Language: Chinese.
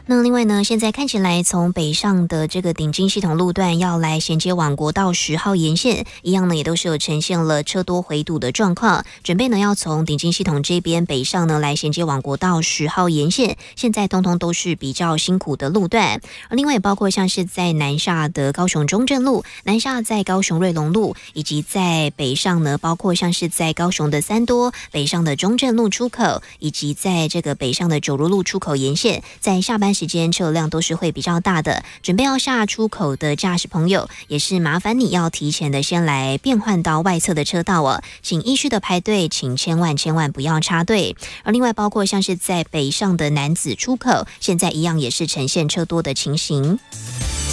那另外呢，现在看起来从北上的这个顶金系统路段要来衔接往国道10号沿线，一样呢也都是有呈现了车多回堵的状况，准备呢要从顶金系统这边北上呢来衔接往国道10号沿线，现在通通都是比较辛苦的路段。而另外也包括像是在南下的高雄中正路，南下在高雄瑞隆路，以及在北上呢，包括像是在高雄的三多、北上的中正路出口，以及在这个北上的九如路出口沿线，在下班时间车辆都是会比较大的。准备要下出口的驾驶朋友，也是麻烦你要提前的先来变换到外侧的车道哦，请依序的排队，请千万不要插队。而另外包括像是在北上的楠梓出口，现在一样也是呈现车多的情形。